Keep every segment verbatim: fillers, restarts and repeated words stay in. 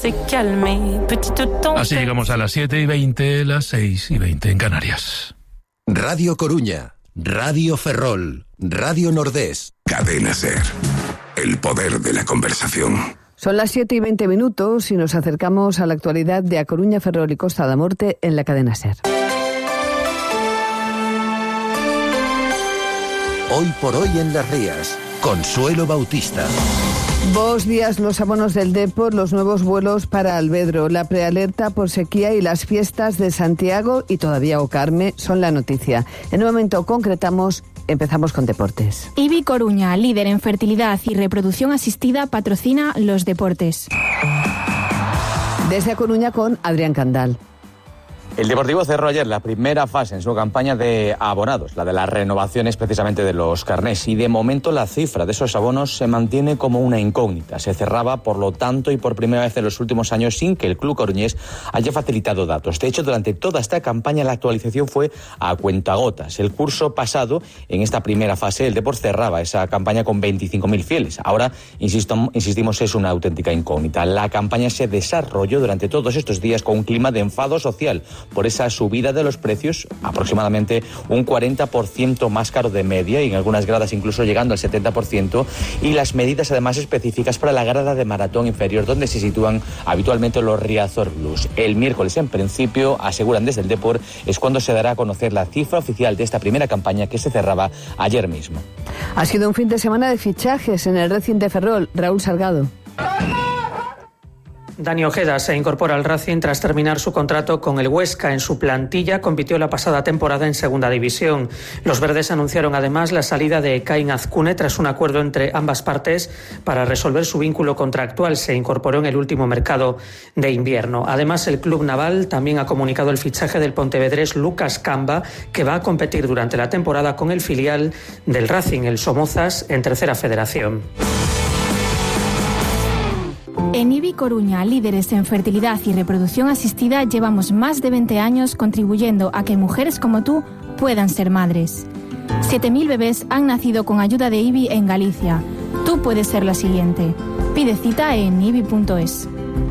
Así llegamos a las siete y veinte, las seis y veinte en Canarias. Radio Coruña, Radio Ferrol, Radio Nordés. Cadena SER, el poder de la conversación. Son las siete y veinte minutos y nos acercamos a la actualidad de A Coruña, Ferrol y Costa da Morte en la cadena SER. Hoy por hoy en Las Rías, Consuelo Bautista. Bos días los abonos del Depor, los nuevos vuelos para Alvedro, la prealerta por sequía y las fiestas de Santiago y todavía o Carme son la noticia. En un momento concretamos, empezamos con deportes. IBI Coruña, líder en fertilidad y reproducción asistida, patrocina los deportes. Desde A Coruña con Adrián Candal. El Deportivo cerró ayer la primera fase en su campaña de abonados, la de las renovaciones precisamente de los carnés, y de momento la cifra de esos abonos se mantiene como una incógnita. Se cerraba, por lo tanto, y por primera vez en los últimos años sin que el club coruñés haya facilitado datos. De hecho, durante toda esta campaña la actualización fue a cuentagotas. El curso pasado, en esta primera fase, el Depor cerraba esa campaña con veinticinco mil fieles. Ahora, insisto, insistimos, es una auténtica incógnita. La campaña se desarrolló durante todos estos días con un clima de enfado social por esa subida de los precios, aproximadamente un cuarenta por ciento más caro de media y en algunas gradas incluso llegando al setenta por ciento, y las medidas además específicas para la grada de maratón inferior donde se sitúan habitualmente los Riazor Blues. El miércoles, en principio, aseguran desde el Depor, es cuando se dará a conocer la cifra oficial de esta primera campaña que se cerraba ayer mismo. Ha sido un fin de semana de fichajes en el Racing de Ferrol. Raúl Salgado. Dani Ojeda se incorpora al Racing tras terminar su contrato con el Huesca. En su plantilla compitió la pasada temporada en Segunda División. Los verdes anunciaron además la salida de Caín Azcune tras un acuerdo entre ambas partes para resolver su vínculo contractual. Se incorporó en el último mercado de invierno. Además, el club naval también ha comunicado el fichaje del pontevedrés Lucas Camba, que va a competir durante la temporada con el filial del Racing, el Somozas, en Tercera Federación. En IBI Coruña, líderes en fertilidad y reproducción asistida, llevamos más de veinte años contribuyendo a que mujeres como tú puedan ser madres. siete mil bebés han nacido con ayuda de IBI en Galicia. Tú puedes ser la siguiente. Pide cita en ibi punto es.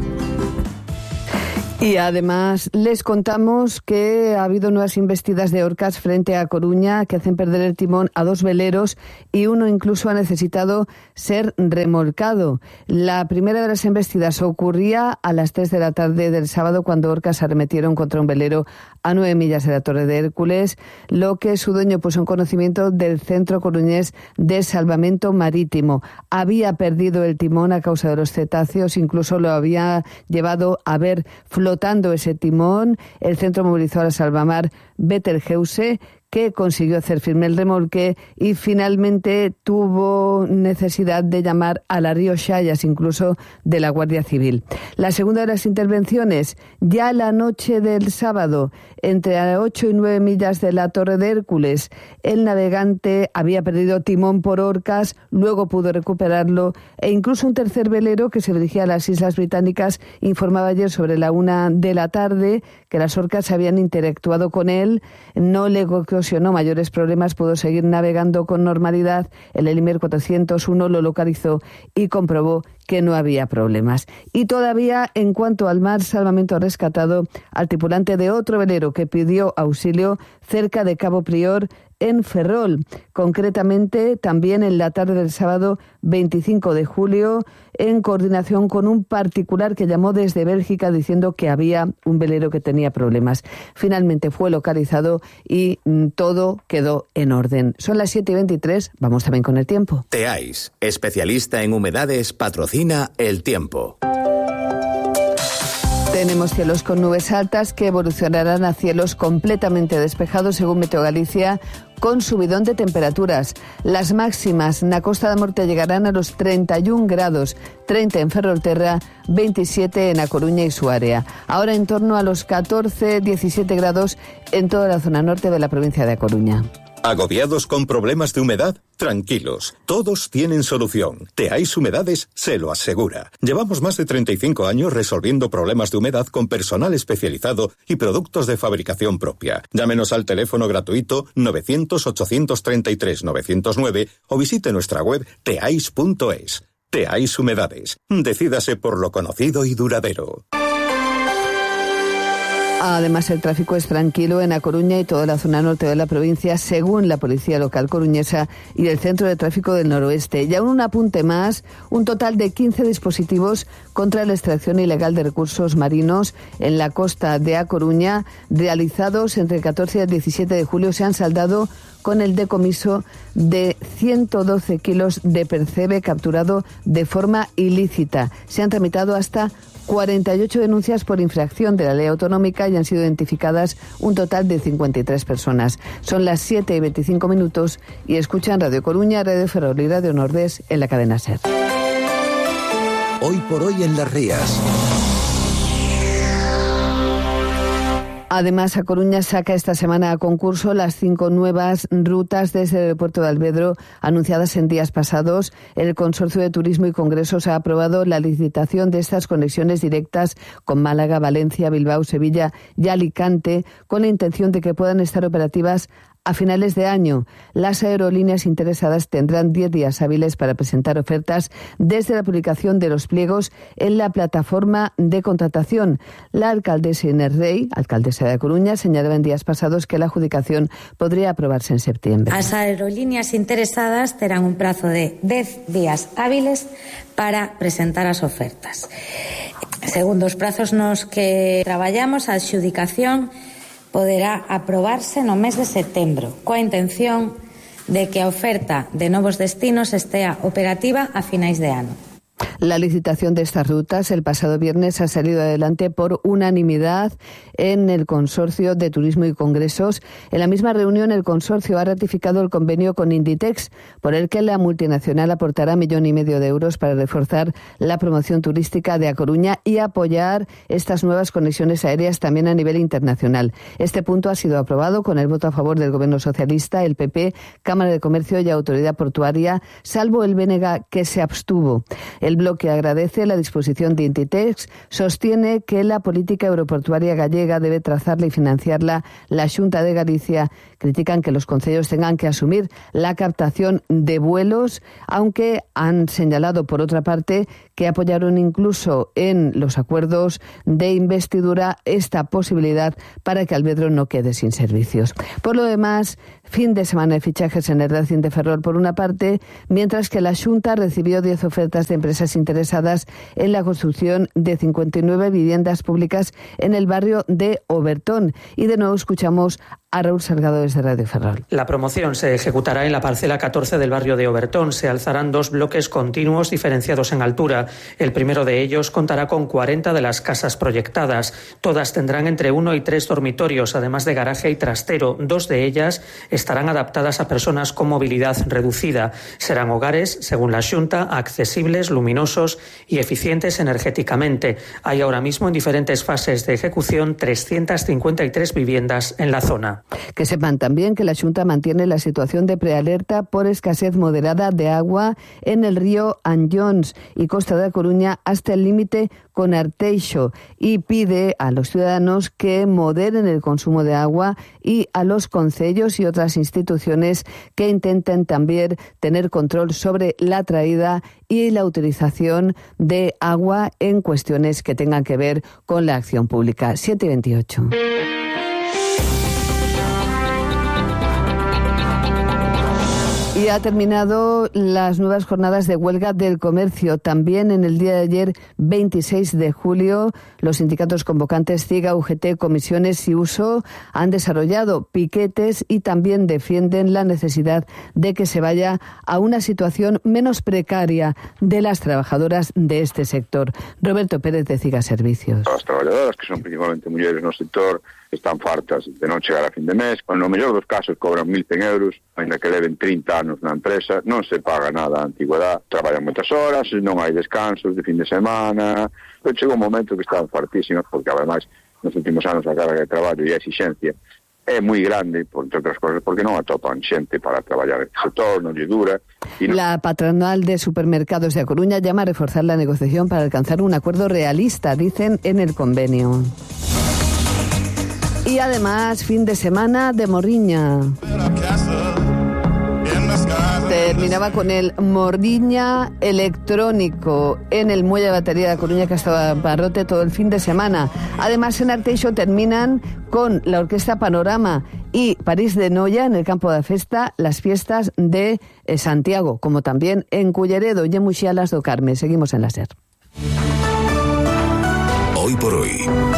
Y además les contamos que ha habido nuevas investidas de orcas frente a Coruña que hacen perder el timón a dos veleros y uno incluso ha necesitado ser remolcado. La primera de las embestidas ocurría a las tres de la tarde del sábado cuando orcas arremetieron contra un velero a nueve millas de la Torre de Hércules, lo que su dueño puso en conocimiento del Centro Coruñés de Salvamento Marítimo. Había perdido el timón a causa de los cetáceos, incluso lo había llevado a ver flotando ese timón. El centro movilizó a la Salvamar Betelgeuse, que consiguió hacer firme el remolque y finalmente tuvo necesidad de llamar a la Río Xayas, incluso de la Guardia Civil. La segunda de las intervenciones, ya la noche del sábado, entre ocho y nueve millas de la Torre de Hércules, el navegante había perdido timón por orcas, luego pudo recuperarlo e incluso un tercer velero que se dirigía a las Islas Británicas informaba ayer sobre la una de la tarde que las orcas habían interactuado con él, no le ocasionó mayores problemas, pudo seguir navegando con normalidad. El Elimer cuatrocientos uno lo localizó y comprobó que no había problemas. Y todavía, en cuanto al mar, Salvamento ha rescatado al tripulante de otro velero que pidió auxilio cerca de Cabo Prior, en Ferrol, concretamente también en la tarde del sábado veinticinco de julio, en coordinación con un particular que llamó desde Bélgica diciendo que había un velero que tenía problemas. Finalmente fue localizado y mm, todo quedó en orden. Son las siete y veintitrés, vamos también con el tiempo. Teais, especialista en humedades, patrocina el tiempo. Tenemos cielos con nubes altas que evolucionarán a cielos completamente despejados según Meteo Galicia, con subidón de temperaturas. Las máximas en la Costa da Morte llegarán a los treinta y un grados, treinta en Ferrolterra, veintisiete en A Coruña y su área. Ahora en torno a los catorce, diecisiete grados en toda la zona norte de la provincia de A Coruña. ¿Agobiados con problemas de humedad? Tranquilos, todos tienen solución. Teais Humedades se lo asegura. Llevamos más de treinta y cinco años resolviendo problemas de humedad con personal especializado y productos de fabricación propia. Llámenos al teléfono gratuito novecientos, ochocientos treinta y tres, novecientos nueve o visite nuestra web teais punto es. Teáis Humedades. Decídase por lo conocido y duradero. Además, el tráfico es tranquilo en A Coruña y toda la zona norte de la provincia, según la Policía Local coruñesa y el Centro de Tráfico del Noroeste. Y aún un apunte más, un total de quince dispositivos contra la extracción ilegal de recursos marinos en la costa de A Coruña, realizados entre el catorce y el diecisiete de julio, se han saldado con el decomiso de ciento doce kilos de percebe capturado de forma ilícita. Se han tramitado hasta cuarenta y ocho denuncias por infracción de la ley autonómica y han sido identificadas un total de cincuenta y tres personas. Son las siete y veinticinco minutos y escuchan Radio Coruña, Radio Ferrol y Radio Nordés en la cadena SER. Hoy por hoy en Las Rías. Además, A Coruña saca esta semana a concurso las cinco nuevas rutas desde el aeropuerto de Alvedro anunciadas en días pasados. El Consorcio de Turismo y Congresos ha aprobado la licitación de estas conexiones directas con Málaga, Valencia, Bilbao, Sevilla y Alicante, con la intención de que puedan estar operativas a finales de año. Las aerolíneas interesadas tendrán diez días hábiles para presentar ofertas desde la publicación de los pliegos en la plataforma de contratación. La alcaldesa Inés Rey, alcaldesa de A Coruña, señalaba en días pasados que la adjudicación podría aprobarse en septiembre. As aerolíneas interesadas terán un prazo de dez días hábiles para presentar as ofertas. Segundo os prazos nos que traballamos, a adxudicación poderá aprobarse no mes de setembro, coa intención de que a oferta de novos destinos estea operativa a finais de ano. La licitación de estas rutas el pasado viernes ha salido adelante por unanimidad en el Consorcio de Turismo y Congresos. En la misma reunión, el consorcio ha ratificado el convenio con Inditex, por el que la multinacional aportará millón y medio de euros para reforzar la promoción turística de A Coruña y apoyar estas nuevas conexiones aéreas también a nivel internacional. Este punto ha sido aprobado con el voto a favor del Gobierno Socialista, el P P, Cámara de Comercio y Autoridad Portuaria, salvo el B N G, que se abstuvo. El bloque agradece la disposición de Inditex, sostiene que la política aeroportuaria gallega debe trazarla y financiarla la Xunta de Galicia. Critican que los concellos tengan que asumir la captación de vuelos, aunque han señalado, por otra parte, que apoyaron incluso en los acuerdos de investidura esta posibilidad para que Alvedro no quede sin servicios. Por lo demás, fin de semana de fichajes en el Racing de Ferrol por una parte, mientras que la Xunta recibió diez ofertas de empresas interesadas en la construcción de cincuenta y nueve viviendas públicas en el barrio de Obertón. Y de nuevo escuchamos a Raúl Salgado desde Radio Ferrol. La promoción se ejecutará en la parcela catorce del barrio de Obertón. Se alzarán dos bloques continuos diferenciados en altura. El primero de ellos contará con cuarenta de las casas proyectadas. Todas tendrán entre uno y tres dormitorios, además de garaje y trastero. Dos de ellas estarán adaptadas a personas con movilidad reducida. Serán hogares, según la Xunta, accesibles, luminosos y eficientes energéticamente. Hay ahora mismo en diferentes fases de ejecución trescientas cincuenta y tres viviendas en la zona. Que sepan también que la Xunta mantiene la situación de prealerta por escasez moderada de agua en el río Anllóns y Costa da Coruña hasta el límite con Arteixo, y pide a los ciudadanos que moderen el consumo de agua y a los concellos y otras instituciones que intenten también tener control sobre la traída y la utilización de agua en cuestiones que tengan que ver con la acción pública. siete y veintiocho. Y ha terminado las nuevas jornadas de huelga del comercio. También en el día de ayer, veintiséis de julio, los sindicatos convocantes CIGA, U G T, Comisiones y Uso han desarrollado piquetes y también defienden la necesidad de que se vaya a una situación menos precaria de las trabajadoras de este sector. Roberto Pérez, de CIGA Servicios. As traballadoras, que son principalmente mulleres no sector, están fartas de non chegar a fin de mes. No mellor dos casos cobran mil cen euros, ainda que leven trinta anos na empresa, non se paga nada a antigüedade, traballan moitas horas, non hai descansos de fin de semana. Pero chega un momento que están fartísimas, porque ademais nos últimos anos a carga de traballo e a exigencia é moi grande, por entre outras cosas, porque non atopan xente para traballar este sector, non lle dura. No... La patronal de supermercados de A Coruña llama a reforzar la negociación para alcanzar un acuerdo realista, dicen en el convenio. Y además, fin de semana de morriña. terminaba con el Mordiña electrónico en el muelle de batería de Coruña, que ha estado a barrote todo el fin de semana. Además, en Arteixo terminan con la Orquesta Panorama y París de Noia en el campo de festa las fiestas de eh, Santiago, como también en Culleredo y en Muxialas do Carme. Seguimos en la SER. Hoy por hoy,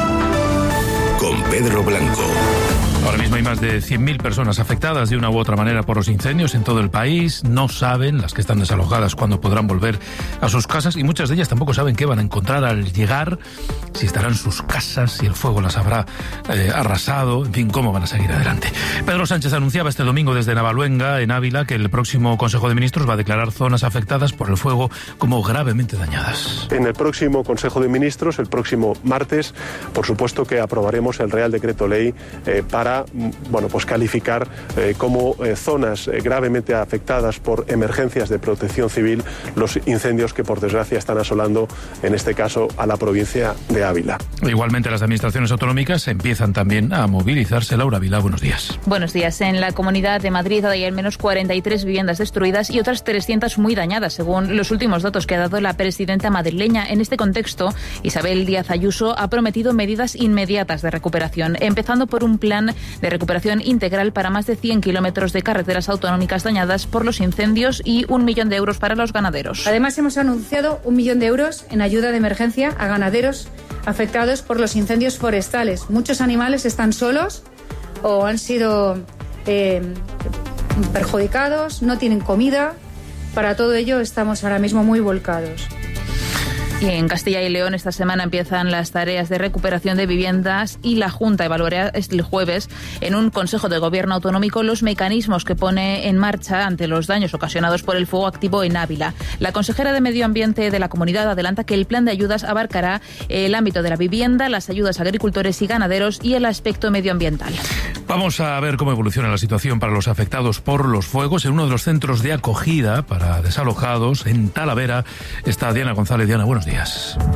con Pedro Blanco. Ahora mismo hay más de cien mil personas afectadas de una u otra manera por los incendios en todo el país. No saben, las que están desalojadas, cuándo podrán volver a sus casas, y muchas de ellas tampoco saben qué van a encontrar al llegar, si estarán en sus casas, si el fuego las habrá eh, arrasado, en fin, cómo van a seguir adelante. Pedro Sánchez anunciaba este domingo desde Navaluenga, en Ávila, que el próximo Consejo de Ministros va a declarar zonas afectadas por el fuego como gravemente dañadas. En el próximo Consejo de Ministros, el próximo martes, por supuesto que aprobaremos el Real Decreto Ley eh, para bueno, pues calificar eh, como eh, zonas eh, gravemente afectadas por emergencias de protección civil los incendios que por desgracia están asolando, en este caso, a la provincia de Ávila. Igualmente las administraciones autonómicas empiezan también a movilizarse. Laura Vila, buenos días. Buenos días. En la Comunidad de Madrid hay al menos cuarenta y tres viviendas destruidas y otras trescientas muy dañadas, según los últimos datos que ha dado la presidenta madrileña. En este contexto, Isabel Díaz Ayuso ha prometido medidas inmediatas de recuperación, empezando por un plan de recuperación integral para más de cien kilómetros de carreteras autonómicas dañadas por los incendios y un millón de euros para los ganaderos. Además, hemos anunciado un millón de euros en ayuda de emergencia a ganaderos afectados por los incendios forestales. Muchos animales están solos o han sido eh, perjudicados, no tienen comida. Para todo ello estamos ahora mismo muy volcados. Y en Castilla y León esta semana empiezan las tareas de recuperación de viviendas y la Junta evaluará el jueves en un Consejo de Gobierno Autonómico los mecanismos que pone en marcha ante los daños ocasionados por el fuego activo en Ávila. La consejera de Medio Ambiente de la comunidad adelanta que el plan de ayudas abarcará el ámbito de la vivienda, las ayudas a agricultores y ganaderos y el aspecto medioambiental. Vamos a ver cómo evoluciona la situación para los afectados por los fuegos. En uno de los centros de acogida para desalojados, en Talavera, está Diana González. Diana, buenos días.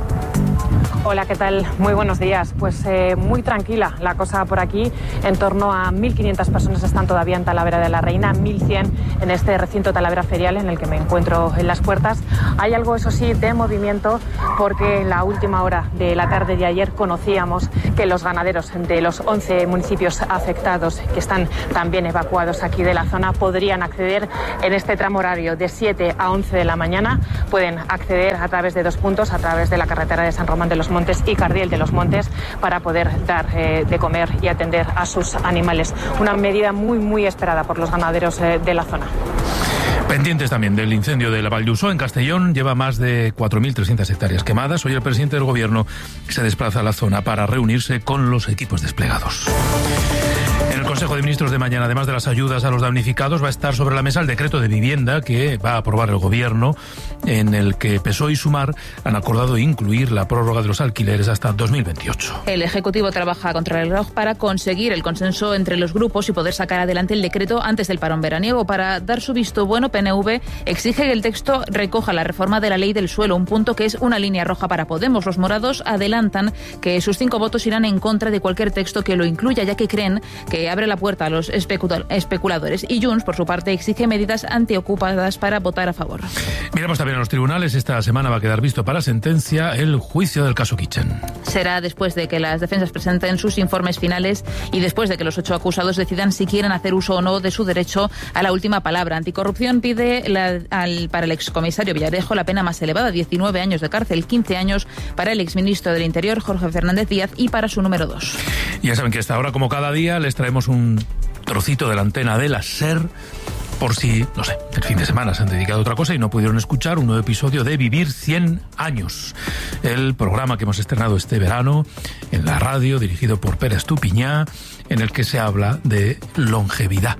Hola, ¿qué tal? Muy buenos días. Pues eh, muy tranquila la cosa por aquí. En torno a mil quinientas personas están todavía en Talavera de la Reina, mil cien en este recinto Talavera Ferial en el que me encuentro en las puertas. Hay algo, eso sí, de movimiento, porque en la última hora de la tarde de ayer conocíamos que los ganaderos de los once municipios afectados, que están también evacuados aquí de la zona, podrían acceder en este tramo horario de siete a once de la mañana. Pueden acceder a través de dos puntos, a través de la carretera de San Román de los Montes y Cardiel de los Montes, para poder dar eh, de comer y atender a sus animales. Una medida muy, muy esperada por los ganaderos eh, de la zona. Pendientes también del incendio de la Vall d'Uixó en Castellón, lleva más de cuatro mil trescientas hectáreas quemadas. Hoy el presidente del Gobierno se desplaza a la zona para reunirse con los equipos desplegados. En el Consejo de Ministros de mañana, además de las ayudas a los damnificados, va a estar sobre la mesa el decreto de vivienda que va a aprobar el Gobierno, en el que P S O E y Sumar han acordado incluir la prórroga de los alquileres hasta dos mil veintiocho. El Ejecutivo trabaja contra el reloj para conseguir el consenso entre los grupos y poder sacar adelante el decreto antes del parón veraniego. Para dar su visto bueno, P N V exige que el texto recoja la reforma de la ley del suelo, un punto que es una línea roja para Podemos. Los morados adelantan que sus cinco votos irán en contra de cualquier texto que lo incluya, ya que creen que abre la puerta a los especuladores. Y Junts, por su parte, exige medidas antiocupadas para votar a favor. Miramos también a los tribunales. Esta semana va a quedar visto para sentencia el juicio del caso Kitchen. Será después de que las defensas presenten sus informes finales y después de que los ocho acusados decidan si quieren hacer uso o no de su derecho a la última palabra. Anticorrupción pide la, al, para el excomisario Villarejo la pena más elevada, diecinueve años de cárcel, quince años para el exministro del Interior, Jorge Fernández Díaz, y para su número dos. Ya saben que a esta hora, como cada día, les traemos un trocito de la antena de la SER, por si, no sé, el fin de semana se han dedicado a otra cosa y no pudieron escuchar un nuevo episodio de Vivir cien años, el programa que hemos estrenado este verano en la radio, dirigido por Pere Estupiñá, en el que se habla de longevidad.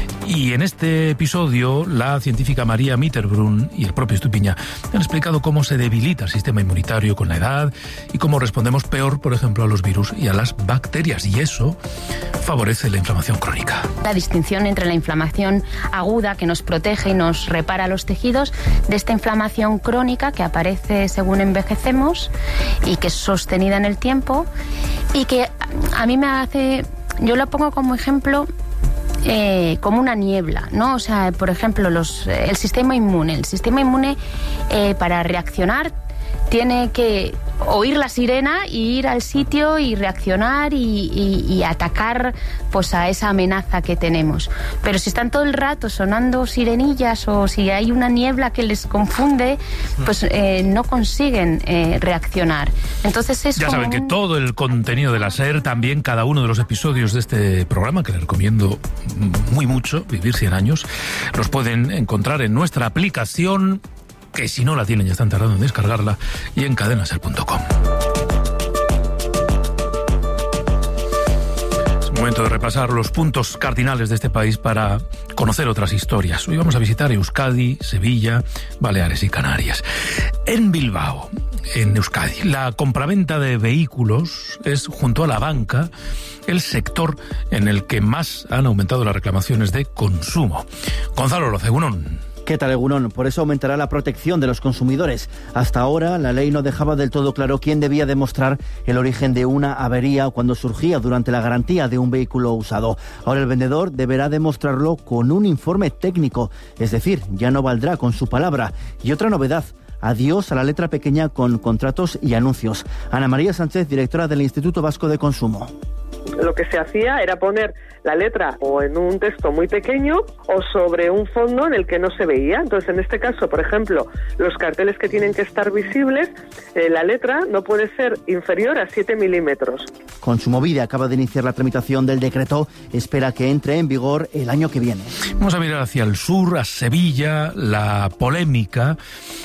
Y en este episodio, la científica María Mitterbrunn y el propio Estupiñá han explicado cómo se debilita el sistema inmunitario con la edad y cómo respondemos peor, por ejemplo, a los virus y a las bacterias. Y eso favorece la inflamación crónica. La distinción entre la inflamación aguda, que nos protege y nos repara los tejidos, de esta inflamación crónica que aparece según envejecemos y que es sostenida en el tiempo y que a mí me hace... Yo lo pongo como ejemplo eh, como una niebla, ¿no? O sea, por ejemplo, los, el sistema inmune. El sistema inmune, eh, para reaccionar, tiene que oír la sirena y ir al sitio y reaccionar y, y, y atacar pues a esa amenaza que tenemos. Pero si están todo el rato sonando sirenillas o si hay una niebla que les confunde, pues eh, no consiguen eh, reaccionar. Entonces es Ya saben que todo el contenido de la SER, también cada uno de los episodios de este programa, que les recomiendo muy mucho, Vivir cien años, los pueden encontrar en nuestra aplicación, que si no la tienen ya están tardando en descargarla, y en cadena ser punto com. Es momento de repasar los puntos cardinales de este país para conocer otras historias. Hoy vamos a visitar Euskadi, Sevilla, Baleares y Canarias. En Bilbao, en Euskadi, la compraventa de vehículos es, junto a la banca, el sector en el que más han aumentado las reclamaciones de consumo. Gonzalo Loza, egunon. ¿Qué tal, Egunon? Por eso aumentará la protección de los consumidores. Hasta ahora, la ley no dejaba del todo claro quién debía demostrar el origen de una avería cuando surgía durante la garantía de un vehículo usado. Ahora el vendedor deberá demostrarlo con un informe técnico, es decir, ya no valdrá con su palabra. Y otra novedad: adiós a la letra pequeña con contratos y anuncios. Ana María Sánchez, directora del Instituto Vasco de Consumo. Lo que se hacía era poner la letra o en un texto muy pequeño o sobre un fondo en el que no se veía. Entonces, en este caso, por ejemplo, los carteles que tienen que estar visibles, eh, la letra no puede ser inferior a siete milímetros. Kontsumobide acaba de iniciar la tramitación del decreto, espera que entre en vigor el año que viene. Vamos a mirar hacia el sur, a Sevilla. La polémica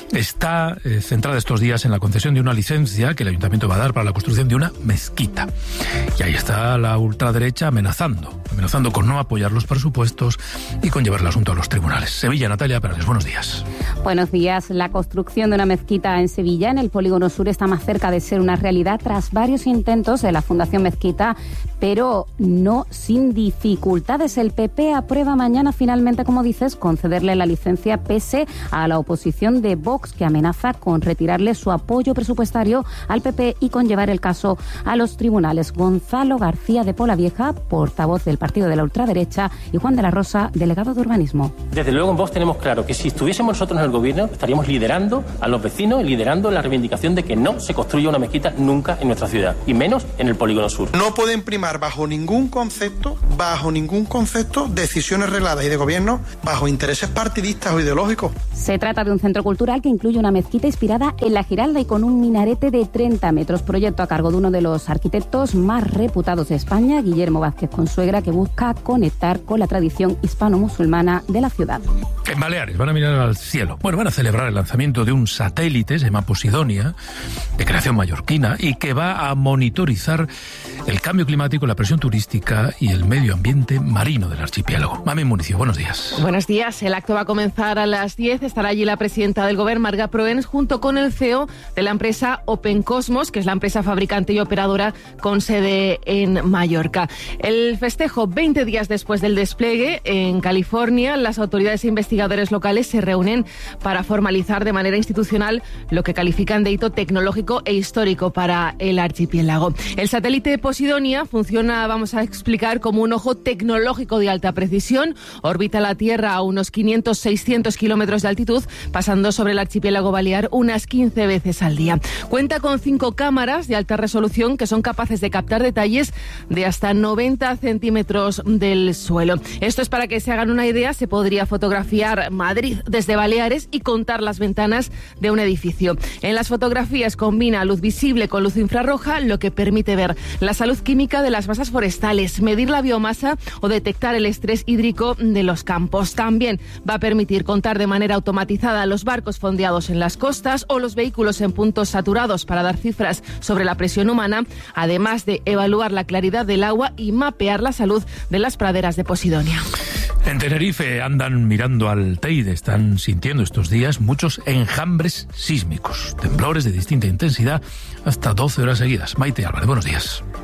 está eh, centrada estos días en la concesión de una licencia que el ayuntamiento va a dar para la construcción de una mezquita. Y ahí está la ultraderecha amenazando, amenazando con no apoyar los presupuestos y con llevar el asunto a los tribunales. Sevilla, Natalia Perales, buenos días. Buenos días. La construcción de una mezquita en Sevilla, en el polígono sur, está más cerca de ser una realidad tras varios intentos de la Fundación Mezquita, pero no sin dificultades. El P P aprueba mañana finalmente, como dices, concederle la licencia pese a la oposición de Vox, que amenaza con retirarle su apoyo presupuestario al P P y con llevar el caso a los tribunales. Gonzalo García de Polavieja, portavoz del partido de la ultraderecha, y Juan de la Rosa, delegado de urbanismo. Desde luego en Vox tenemos claro que si estuviésemos nosotros en el gobierno estaríamos liderando a los vecinos y liderando la reivindicación de que no se construya una mezquita nunca en nuestra ciudad, y menos en el polígono sur. No pueden primar bajo ningún concepto, bajo ningún concepto, decisiones regladas y de gobierno bajo intereses partidistas o ideológicos. Se trata de un centro cultural que incluye una mezquita inspirada en la Giralda y con un minarete de treinta metros, proyecto a cargo de uno de los arquitectos más reputados de España, Guillermo Vázquez Consuegra, que busca conectar con la tradición hispano-musulmana de la ciudad. En Baleares van a mirar al cielo. Bueno, van a celebrar el lanzamiento de un satélite, se llama Posidonia, de creación mallorquina, y que va a monitorizar el cambio climático, la presión turística y el medio ambiente marino del archipiélago. Mami Municio, buenos días. Buenos días. El acto va a comenzar a las diez. Estará allí la presidenta del Gobierno, Marga Proens, junto con el C E O de la empresa Open Cosmos, que es la empresa fabricante y operadora con sede en Mallorca. El festejo, veinte días después del despliegue en California, las autoridades e investigadores locales se reúnen para formalizar de manera institucional lo que califican de hito tecnológico e histórico para el archipiélago. El satélite Posidonia funciona, vamos a explicar, como un ojo tecnológico de alta precisión. Orbita la Tierra a unos quinientos a seiscientos kilómetros de altitud, pasando sobre el archipiélago balear unas quince veces al día. Cuenta con cinco cámaras de alta resolución que son capaces de captar detalles de hasta noventa centímetros del suelo. Esto es para que se hagan una idea. Se podría fotografiar Madrid desde Baleares y contar las ventanas de un edificio. En las fotografías combina luz visible con luz infrarroja, lo que permite ver la salud química de las masas forestales, medir la biomasa o detectar el estrés hídrico de los campos. También va a permitir contar de manera automatizada los barcos fondeados en las costas o los vehículos en puntos saturados para dar cifras sobre la presión humana, además de evaluar la claridad del agua y mapear la salud de las praderas de Posidonia. En Tenerife andan mirando al Teide, están sintiendo estos días muchos enjambres sísmicos, temblores de distinta intensidad hasta doce horas seguidas. Maite Álvarez, buenos días.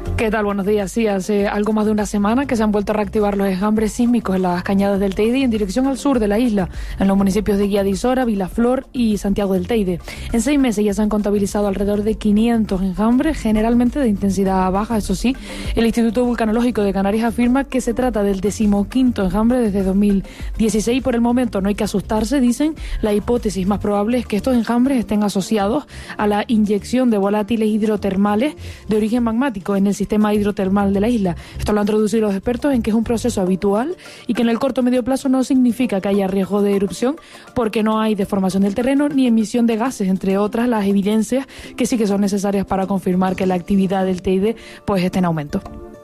¿Qué tal? Buenos días. Sí, hace algo más de una semana que se han vuelto a reactivar los enjambres sísmicos en las cañadas del Teide y en dirección al sur de la isla, en los municipios de Guía de Isora, Vilaflor y Santiago del Teide. En seis meses ya se han contabilizado alrededor de quinientos enjambres, generalmente de intensidad baja, eso sí. El Instituto Vulcanológico de Canarias afirma que se trata del decimoquinto enjambre desde dos mil dieciséis. Por el momento no hay que asustarse, dicen. La hipótesis más probable es que estos enjambres estén asociados a la inyección de volátiles hidrotermales de origen magmático en el sistema hidrotermal de la isla. Esto lo han traducido los expertos en que es un proceso habitual y que en el corto o medio plazo no significa que haya riesgo de erupción porque no hay deformación del terreno ni emisión de gases, entre otras las evidencias que sí que son necesarias para confirmar que la actividad del Teide pues esté en aumento.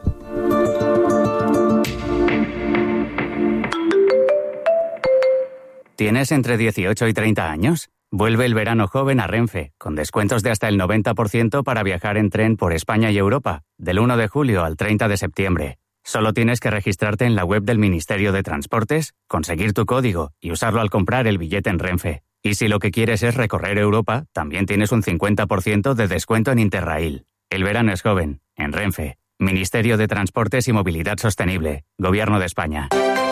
¿Tienes entre dieciocho y treinta años? Vuelve el verano joven a Renfe, con descuentos de hasta el noventa por ciento para viajar en tren por España y Europa, del uno de julio al treinta de septiembre. Solo tienes que registrarte en la web del Ministerio de Transportes, conseguir tu código y usarlo al comprar el billete en Renfe. Y si lo que quieres es recorrer Europa, también tienes un cincuenta por ciento de descuento en Interrail. El verano es joven, en Renfe. Ministerio de Transportes y Movilidad Sostenible, Gobierno de España.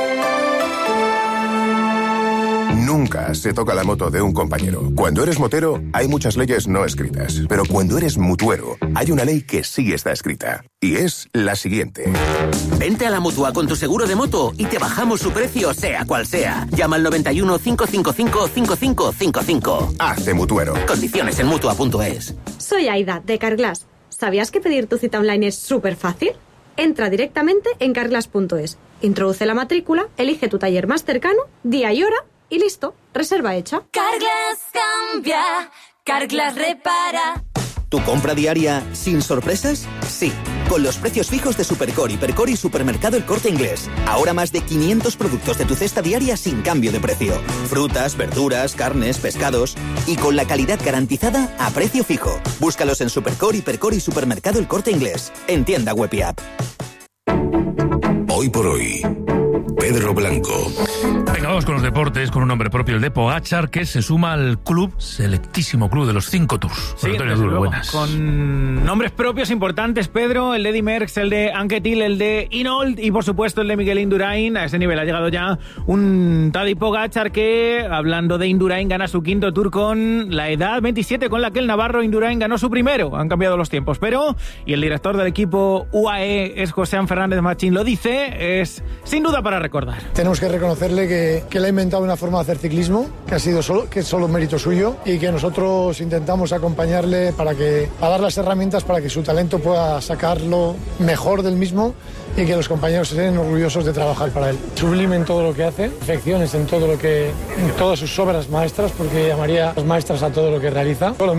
Nunca se toca la moto de un compañero. Cuando eres motero, hay muchas leyes no escritas. Pero cuando eres mutuero, hay una ley que sí está escrita. Y es la siguiente. Vente a la Mutua con tu seguro de moto y te bajamos su precio, sea cual sea. Llama al noventa y uno, cinco cinco cinco, cinco cinco cinco cinco. Hazte mutuero. Condiciones en mutua punto es. Soy Aida, de Carglass. ¿Sabías que pedir tu cita online es súper fácil? Entra directamente en carglass punto es. Introduce la matrícula, elige tu taller más cercano, día y hora, y listo, reserva hecha. Carglass cambia, Carglass repara. ¿Tu compra diaria sin sorpresas? Sí, con los precios fijos de Supercore, Hipercore y Supermercado El Corte Inglés. Ahora más de quinientos productos de tu cesta diaria sin cambio de precio. Frutas, verduras, carnes, pescados. Y con la calidad garantizada a precio fijo. Búscalos en Supercore, Hipercore y Supermercado El Corte Inglés. En tienda web y app. Hoy por hoy, Pedro Blanco. Venga, vamos con los deportes, con un nombre propio, el de Pogačar, que se suma al club, selectísimo club de los cinco Tours. Sí, Antonio Duro, luego, buenas. Con nombres propios importantes, Pedro, el de Eddy Merckx, el de Anquetil, el de Hinault y por supuesto el de Miguel Indurain. A ese nivel ha llegado ya un Tadej Pogačar que, hablando de Indurain, gana su quinto Tour con la edad veintisiete con la que el navarro Indurain ganó su primero. Han cambiado los tiempos, pero, y el director del equipo U A E es José Fernández Machín, lo dice, es sin duda para recordar. Tenemos que reconocerle que, que le ha inventado una forma de hacer ciclismo, que ha sido solo, que es solo mérito suyo y que nosotros intentamos acompañarle para que, a dar las herramientas para que su talento pueda sacarlo mejor del mismo y que los compañeros estén orgullosos de trabajar para él. Sublime en todo lo que hace, perfecciones en todo lo que, en todas sus obras maestras, porque llamaría las maestras a todo lo que realiza.